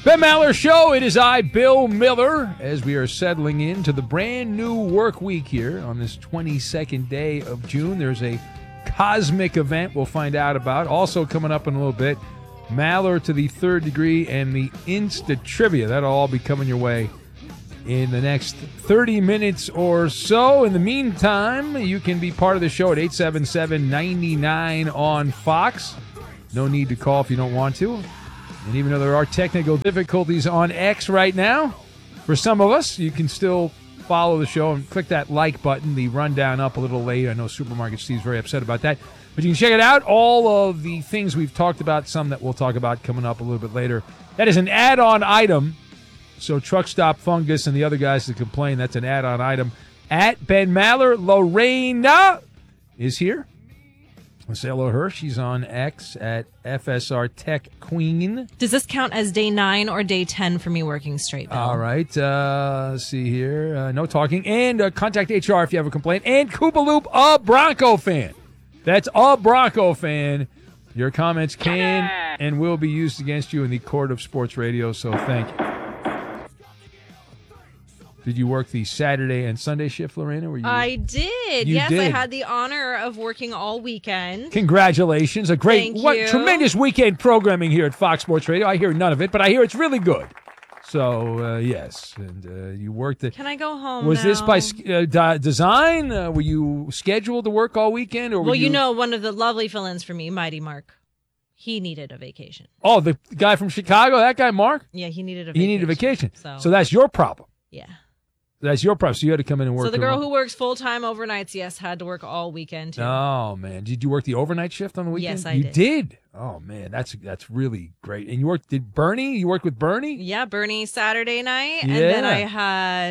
Ben Maller Show. It is I, Bill Miller, as we are settling into the brand new work week here on this 22nd day of June. There's a cosmic event we'll find out about. Also coming up in a little bit, Maller to the Third Degree and the Insta Trivia. That'll all be coming your way in the next 30 minutes or so. In the meantime, you can be part of the show at 877-99 on Fox. No need to call if you don't want to. And even though there are technical difficulties on X right now, for some of us, you can still follow the show and click that like button. The rundown up a little late. I know Supermarket Steve's very upset about that. But you can check it out. All of the things we've talked about, some that we'll talk about coming up a little bit later. That is an add-on item. So Truck Stop Fungus and the other guys that complain, that's an add-on item. At Ben Maller, Lorena is here. Let's say hello to her. She's on X at FSR Tech Queen. Does this count as day 9 or day 10 for me working straight, Bill? All right. Let's see here. No talking. And contact HR if you have a complaint. And Koopaloop, a Bronco fan. That's a Bronco fan. Your comments can and will be used against you in the court of sports radio, so thank you. Did you work the Saturday and Sunday shift, Lorena? I did. Yes, I had the honor of working all weekend. Congratulations. Tremendous weekend programming here at Fox Sports Radio. I hear none of it, but I hear it's really good. So, yes. And you worked it. Can I go home Was now? this by design? Were you scheduled to work all weekend? Or one of the lovely fill-ins for me, Mighty Mark. He needed a vacation. Oh, the guy from Chicago? That guy, Mark? Yeah, he needed a vacation. He needed a vacation. So that's your problem. Yeah. That's your problem. So you had to come in and work. So the girl who works full-time overnights, yes, had to work all weekend, too. Oh, man. Did you work the overnight shift on the weekend? Yes, I did. You did? Oh, man. That's really great. And you worked with Bernie? Yeah, Bernie Saturday night. Yeah. And then I had...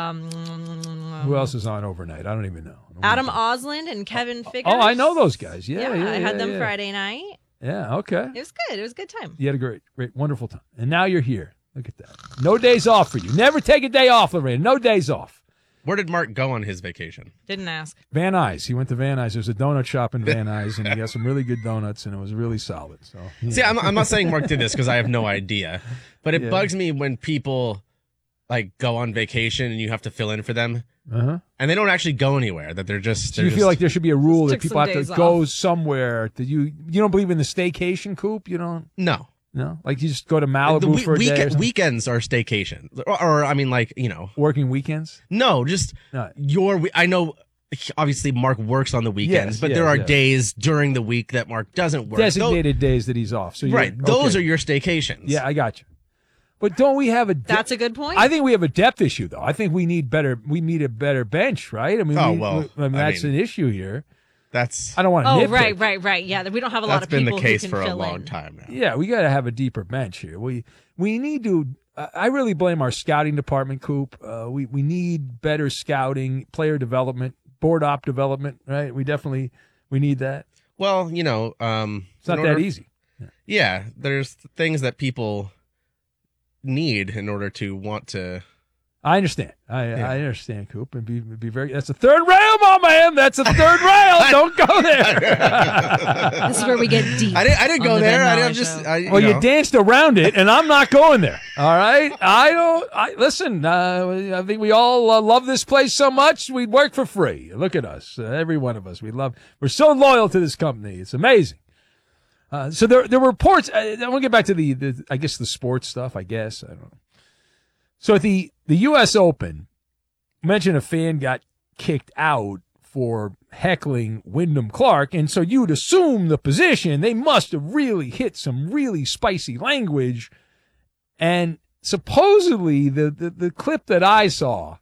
who else is on overnight? I don't even know. Adam Osland and Kevin Figures. Oh, I know those guys. Yeah, I had them Friday night. Yeah, okay. It was good. It was a good time. You had a great, wonderful time. And now you're here. Look at that. No days off for you. Never take a day off, Lorraine. No days off. Where did Mark go on his vacation? Didn't ask. Van Nuys. He went to Van Nuys. There's a donut shop in Van Nuys, and he got some really good donuts, and it was really solid. So See, I'm not saying Mark did this because I have no idea, but it bugs me when people go on vacation and you have to fill in for them, and they don't actually go anywhere. That they're just. So you feel like there should be a rule that people have to go somewhere. That you don't believe in the staycation, Coop? You don't? No. No, like you just go to Malibu for a day. Weekends are staycation, or I mean, working weekends. No, just I know, obviously Mark works on the weekends, but there are days during the week that Mark doesn't work. Designated days that he's off. So those are your staycations. Yeah, I got you. But don't we have a? That's a good point. I think we have a depth issue, though. I think we need better. We need a better bench, right? I mean, that's an issue here. I don't want to. Oh, right. Yeah, we don't have a lot of people. That's been the case for a long long time now. Yeah, we got to have a deeper bench here. We need to. I really blame our scouting department, Coop. We need better scouting, player development, board op development. Right? We need that. Well, it's not that easy. Yeah, there's things that people need in order to want to. I understand. I understand, Coop, and be very. That's a third rail, my man. That's a third rail. Don't go there. This is where we get deep. I didn't go there. You danced around it, and I'm not going there. All right. Listen. I think we all love this place so much. We work for free. Look at us. Every one of us. We're so loyal to this company. It's amazing. So there were reports. I want to get back to the I guess the sports stuff. I guess I don't know. So at the U.S. Open, mentioned a fan got kicked out for heckling Wyndham Clark, and so you'd assume the position, they must have really hit some really spicy language. And supposedly the clip that I saw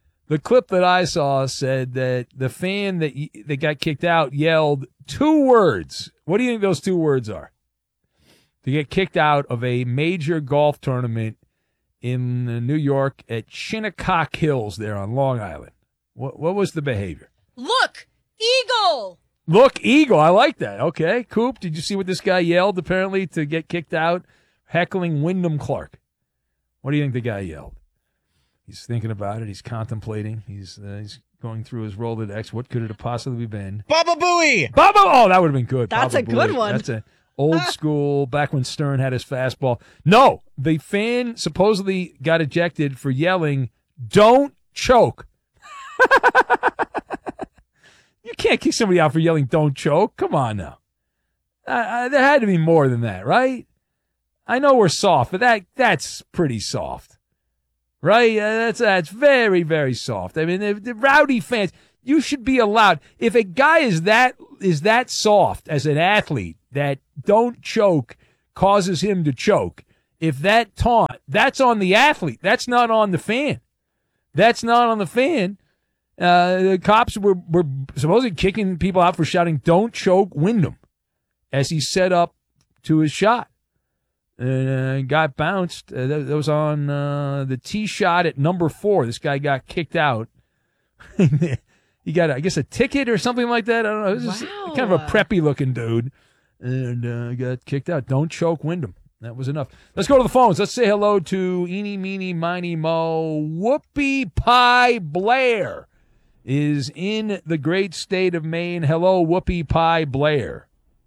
said that the fan that got kicked out yelled 2 words. What do you think those 2 words are? To get kicked out of a major golf tournament in New York at Shinnecock Hills there on Long Island. What was the behavior? Look, eagle! Look, eagle. I like that. Okay, Coop, did you see what this guy yelled apparently to get kicked out? Heckling Wyndham Clark. What do you think the guy yelled? He's thinking about it. He's contemplating. He's going through his Rolodex. What could it have possibly been? Baba Booey! Oh, that would have been good. That's Baba a good Booey. one. That's an Old school, back when Stern had his fastball. No, the fan supposedly got ejected for yelling, "Don't choke." You can't kick somebody out for yelling, "Don't choke." Come on now. There had to be more than that, right? I know we're soft, but that's pretty soft, right? That's very, very soft. I mean, the rowdy fans, you should be allowed. If a guy is that soft as an athlete that "don't choke" causes him to choke, if that taunt, that's on the athlete. That's not on the fan. That's not on the fan. The cops were supposedly kicking people out for shouting, "Don't choke Wyndham," as he set up to his shot. Got bounced. That was on the tee shot at number 4. This guy got kicked out. He got, I guess, a ticket or something like that. I don't know. It was just kind of a preppy-looking dude. And got kicked out. "Don't choke Wyndham." That was enough. Let's go to the phones. Let's say hello to Eeny, Meeny, Miny, Mo. Whoopie Pie Blair is in the great state of Maine. Hello, Whoopie Pie Blair.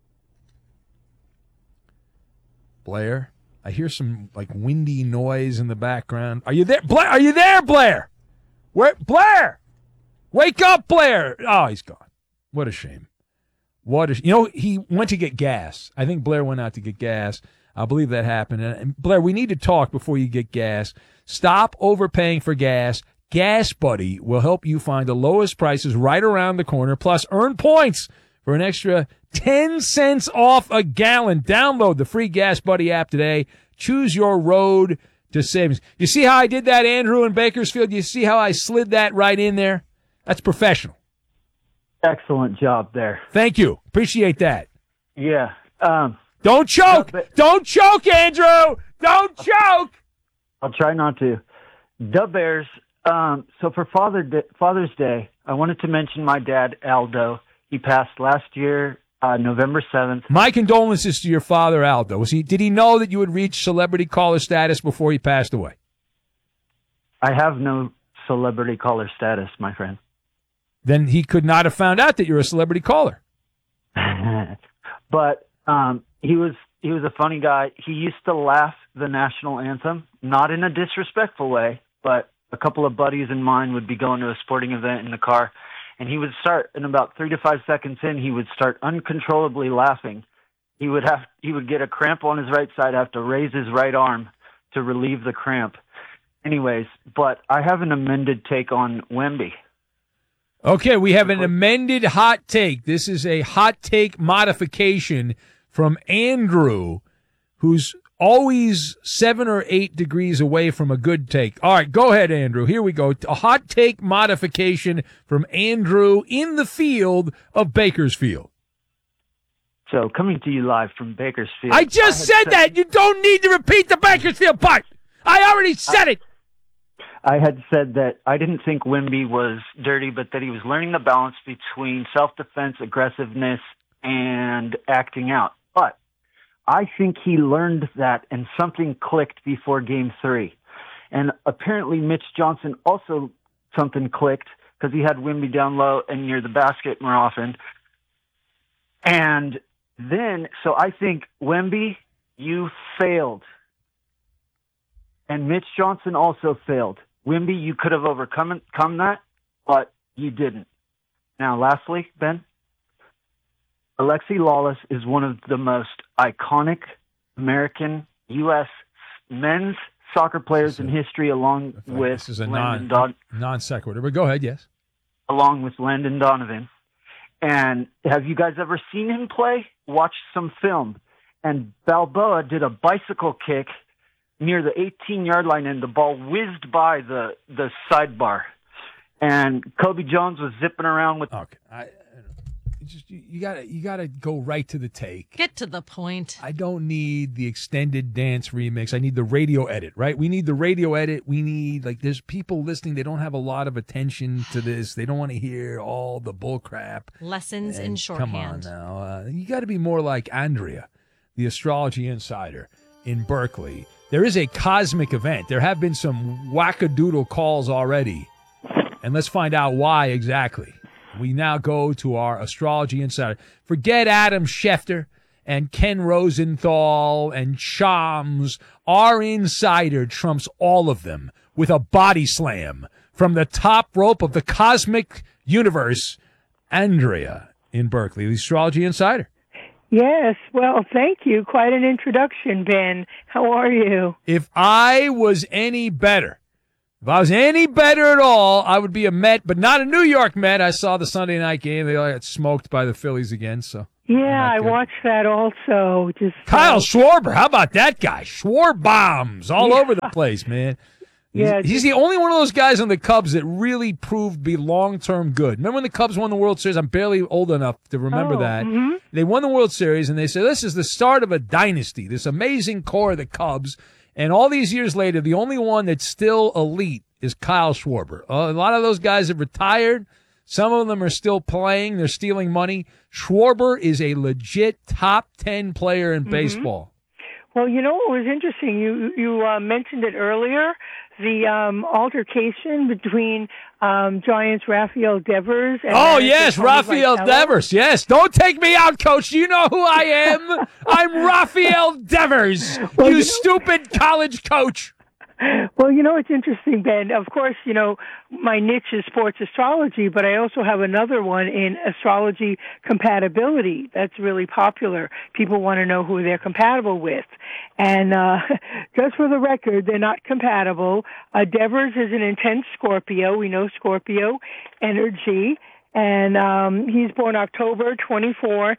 Blair, I hear some like windy noise in the background. Are you there, Blair? Are you there, Blair? Where, Blair? Wake up, Blair! Oh, he's gone. What a shame. He went to get gas. I think Blair went out to get gas. I believe that happened. And Blair, we need to talk before you get gas. Stop overpaying for gas. Gas Buddy will help you find the lowest prices right around the corner. Plus, earn points for an extra 10 cents off a gallon. Download the free Gas Buddy app today. Choose your road to savings. You see how I did that, Andrew, in Bakersfield? You see how I slid that right in there? That's professional. Excellent job there. Thank you. Appreciate that. Yeah. Don't choke. Don't choke, Andrew. Don't choke. I'll try not to. The Bears. So for Father's Day, I wanted to mention my dad, Aldo. He passed last year, November 7th. My condolences to your father, Aldo. Did he know that you would reach celebrity caller status before he passed away? I have no celebrity caller status, my friend. Then he could not have found out that you're a celebrity caller. But he was a funny guy. He used to laugh the national anthem, not in a disrespectful way, but a couple of buddies of mine would be going to a sporting event in the car, and he would start, in about 3 to 5 seconds in, he would start uncontrollably laughing. He would get a cramp on his right side, have to raise his right arm to relieve the cramp. Anyways, but I have an amended take on Wemby. Okay, we have an amended hot take. This is a hot take modification from Andrew, who's always 7 or 8 degrees away from a good take. All right, go ahead, Andrew. Here we go. A hot take modification from Andrew in the field of Bakersfield. So, coming to you live from Bakersfield. I just said that. You don't need to repeat the Bakersfield part. I already said it. I had said that I didn't think Wemby was dirty, but that he was learning the balance between self-defense, aggressiveness, and acting out. But I think he learned that, and something clicked before Game 3. And apparently Mitch Johnson also something clicked because he had Wemby down low and near the basket more often. And then, so I think, Wemby, you failed. And Mitch Johnson also failed. Wemby, you could have overcome that, but you didn't. Now, lastly, Ben, Alexi Lawless is one of the most iconic American U.S. men's soccer players in history, along with this is a non sequitur. But go ahead, yes. Along with Landon Donovan. And have you guys ever seen him play? Watch some film. And Balboa did a bicycle kick near the 18-yard line, and the ball whizzed by the sidebar. And Kobe Jones was zipping around with... Okay. You gotta go right to the take. Get to the point. I don't need the extended dance remix. I need the radio edit, right? We need the radio edit. We need, there's people listening. They don't have a lot of attention to this. They don't want to hear all the bull crap. Lessons in shorthand. Come on now. You got to be more like Andrea, the astrology insider in Berkeley. There is a cosmic event. There have been some wackadoodle calls already. And let's find out why exactly. We now go to our astrology insider. Forget Adam Schefter and Ken Rosenthal and Shams. Our insider trumps all of them with a body slam from the top rope of the cosmic universe. Andrea in Berkeley, the Astrology Insider. Yes, well, thank you. Quite an introduction, Ben. How are you? If I was any better at all, I would be a Met, but not a New York Met. I saw the Sunday night game. They got smoked by the Phillies again, so. Yeah, I watched that also. Just Kyle Schwarber, how about that guy? Schwarber bombs all over the place, man. He's the only one of those guys on the Cubs that really proved to be long-term good. Remember when the Cubs won the World Series? I'm barely old enough to remember that. Mm-hmm. They won the World Series, and they said, this is the start of a dynasty, this amazing core of the Cubs. And all these years later, the only one that's still elite is Kyle Schwarber. A lot of those guys have retired. Some of them are still playing. They're stealing money. Schwarber is a legit top 10 player in baseball. Well, you know what was interesting? You mentioned it earlier, the altercation between Giants' Rafael Devers. And yes, Rafael Devers. Yes, don't take me out, Coach. You know who I am. I'm Rafael Devers, you stupid college coach. Well, you know, it's interesting, Ben. Of course, you know, my niche is sports astrology, but I also have another one in astrology compatibility that's really popular. People want to know who they're compatible with. And just for the record, they're not compatible. Devers is an intense Scorpio. We know Scorpio energy. And he's born October 24,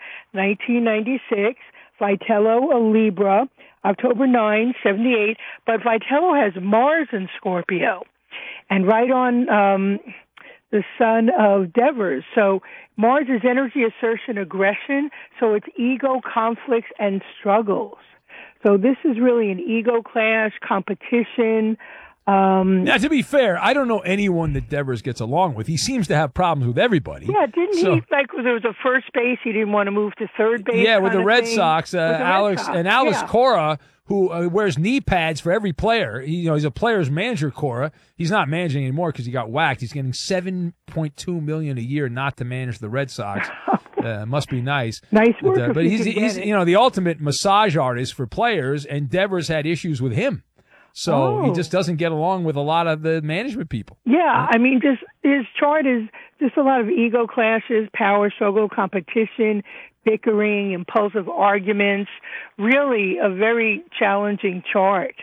1996. Vitello, a Libra, October 9, 78. But Vitello has Mars in Scorpio and right on the sun of Devers. So Mars is energy, assertion, aggression. So it's ego, conflicts, and struggles. So this is really an ego clash, competition. Now, to be fair, I don't know anyone that Devers gets along with. He seems to have problems with everybody. Yeah, didn't he, like, there was a first base, he didn't want to move to third base? Yeah, with the Red Sox, Alex Cora, who wears knee pads for every player. He's a player's manager, Cora. He's not managing anymore because he got whacked. He's getting $7.2 million a year not to manage the Red Sox. Must be nice. Nice work. But he's the ultimate massage artist for players, and Devers had issues with him. So he just doesn't get along with a lot of the management people. Yeah, I mean, just his chart is just a lot of ego clashes, power struggle, competition, bickering, impulsive arguments. Really a very challenging chart.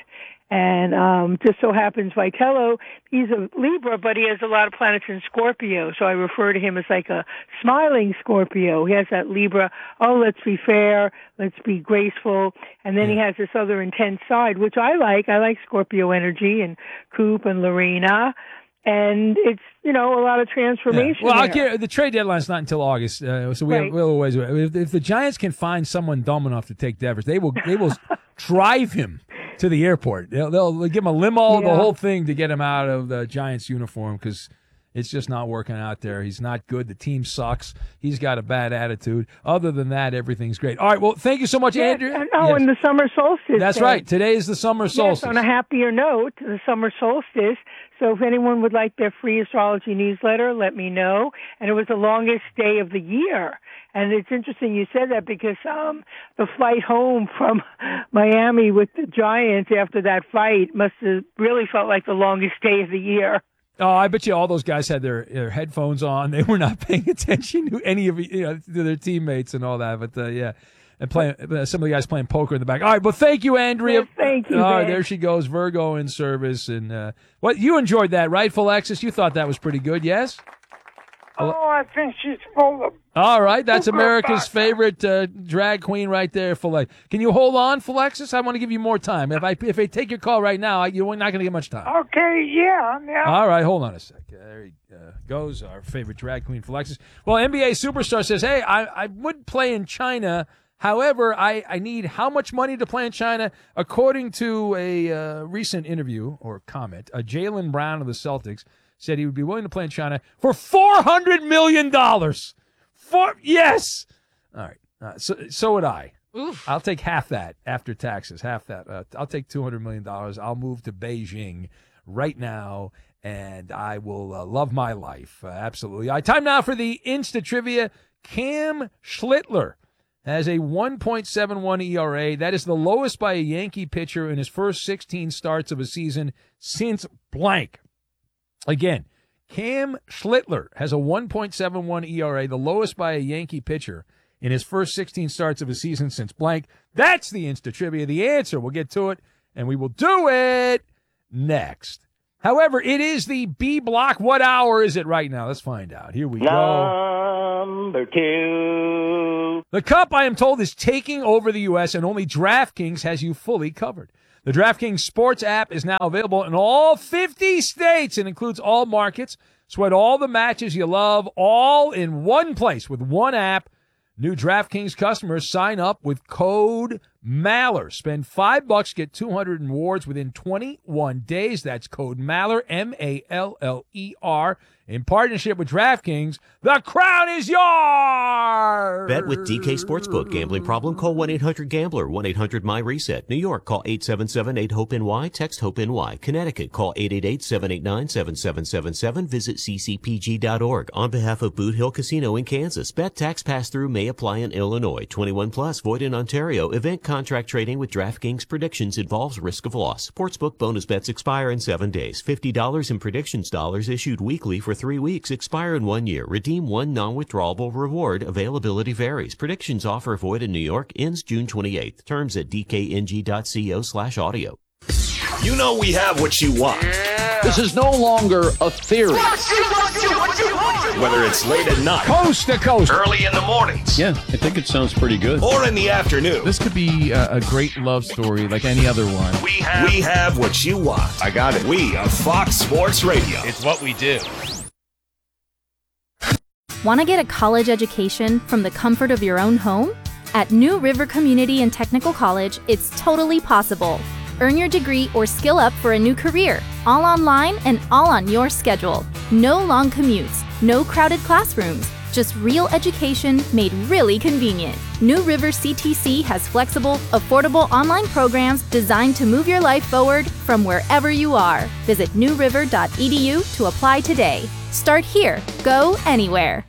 And just so happens Vitello, he's a Libra, but he has a lot of planets in Scorpio. So I refer to him as like a smiling Scorpio. He has that Libra, let's be fair, let's be graceful. And then he has this other intense side, which I like. I like Scorpio energy and Coop and Lorena. And it's, a lot of transformation. Yeah. Well, the trade deadline's not until August, so we have a little ways away. If the Giants can find someone dumb enough to take Devers, they will drive him to the airport. They'll give him a limo, the whole thing, to get him out of the Giants uniform because it's just not working out there. He's not good. The team sucks. He's got a bad attitude. Other than that, everything's great. All right, well, thank you so much, Andrea. And the summer solstice. That's right. Today is the summer solstice. Yes, on a happier note, the summer solstice. So if anyone would like their free astrology newsletter, let me know. And it was the longest day of the year. And it's interesting you said that because the flight home from Miami with the Giants after that fight must have really felt like the longest day of the year. Oh, I bet you all those guys had their headphones on. They were not paying attention to any of to their teammates and all that. But and playing some of the guys playing poker in the back. All right, well, thank you, Andrea. Yes, thank you. All right, there she goes, Virgo in service, and what you enjoyed that, right, Alexis? You thought that was pretty good, yes? Oh, I think she's full of. All right, that's America's favorite drag queen right there, Philexis. Can you hold on, Philexis? I want to give you more time. If I take your call right now, you're not going to get much time. Okay, yeah. All right, hold on a sec. There he goes, our favorite drag queen, Philexis. Well, NBA superstar says, hey, I would play in China. However, I need how much money to play in China? According to a recent interview or comment, Jaylen Brown of the Celtics said he would be willing to play in China for $400 million. Yes. All right. So would I. Oof. I'll take half that after taxes. Half that. I'll take $200 million. I'll move to Beijing right now, and I will love my life. Absolutely. All right, time now for the Insta Trivia. Cam Schlittler has a 1.71 ERA. That is the lowest by a Yankee pitcher in his first 16 starts of a season since blank. Again, Cam Schlittler has a 1.71 ERA, the lowest by a Yankee pitcher in his first 16 starts of a season since blank. That's the Insta Trivia. The answer, we'll get to it, and we will do it next. However, it is the B block. What hour is it right now? Let's find out. Here we go. Number 2. The Cup, I am told, is taking over the U.S., and only DraftKings has you fully covered. The DraftKings Sports app is now available in all 50 states and includes all markets. Sweat all the matches you love, all in one place with one app. New DraftKings customers sign up with code MALLER. Spend $5, get 200 in rewards within 21 days. That's code MALLER, MALLER. In partnership with DraftKings, the crown is yours! Bet with DK Sportsbook. Gambling problem? Call 1-800-GAMBLER. 1-800-MY-RESET. New York, call 877-8-HOPE-NY. Text HOPE-NY. Connecticut, call 888-789-7777. Visit ccpg.org. On behalf of Boot Hill Casino in Kansas, bet tax pass-through may apply in Illinois. 21 plus, void in Ontario. Event contract trading with DraftKings predictions involves risk of loss. Sportsbook bonus bets expire in 7 days. $50 in predictions dollars issued weekly for 3 weeks, expire in 1 year. Redeem one non-withdrawable reward. Availability varies. Predictions offer void in New York. Ends June 28th. Terms at dkng.co/audio. You know we have what you want. Yeah. This is no longer a theory. Whether it's late at night, coast to coast, early in the mornings. Yeah, I think it sounds pretty good. Or in the afternoon. This could be a great love story like any other one. We have what you want. I got it. We are Fox Sports Radio. It's what we do. Want to get a college education from the comfort of your own home? At New River Community and Technical College, it's totally possible. Earn your degree or skill up for a new career, all online and all on your schedule. No long commutes, no crowded classrooms, just real education made really convenient. New River CTC has flexible, affordable online programs designed to move your life forward from wherever you are. Visit newriver.edu to apply today. Start here, go anywhere.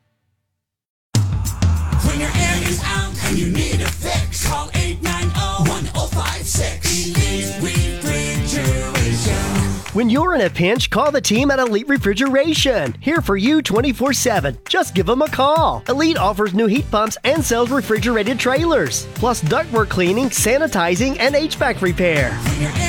When your air is out and you need a fix, call 890-1056. Elite Refrigeration. When you're in a pinch, call the team at Elite Refrigeration. Here for you 24/7. Just give them a call. Elite offers new heat pumps and sells refrigerated trailers, plus ductwork cleaning, sanitizing, and HVAC repair.